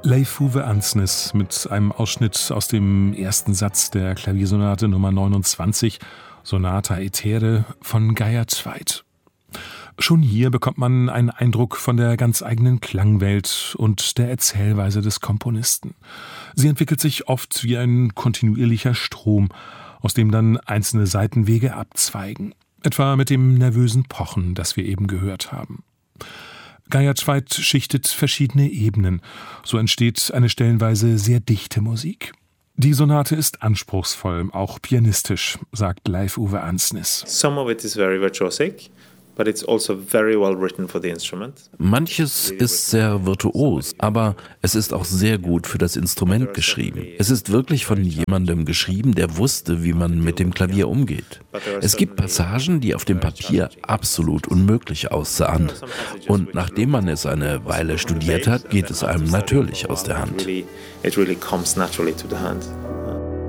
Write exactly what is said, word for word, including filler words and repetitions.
Leif Uwe Andsnes mit einem Ausschnitt aus dem ersten Satz der Klaviersonate Nummer neunundzwanzig, Sonata Aetere von Geyer Zweit. Schon hier bekommt man einen Eindruck von der ganz eigenen Klangwelt und der Erzählweise des Komponisten. Sie entwickelt sich oft wie ein kontinuierlicher Strom, aus dem dann einzelne Seitenwege abzweigen. Etwa mit dem nervösen Pochen, das wir eben gehört haben. Geyer Zweit schichtet verschiedene Ebenen. So entsteht eine stellenweise sehr dichte Musik. Die Sonate ist anspruchsvoll, auch pianistisch, sagt Leif Uwe Andsnes. Some of it is very virtuosic. But it's also very well written for the instrument. Manches ist sehr virtuos, aber es ist auch sehr gut für das Instrument geschrieben. Es ist wirklich von jemandem geschrieben, der wusste, wie man mit dem Klavier umgeht. Es gibt Passagen, die auf dem Papier absolut unmöglich aussahen. Und nachdem man es eine Weile studiert hat, geht es einem natürlich aus der Hand. It really comes naturally to the hand.